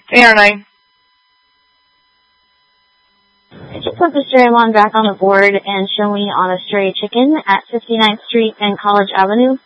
309. Just put Mr. Amon back on the board and show me on a stray chicken at 59th Street and College Avenue.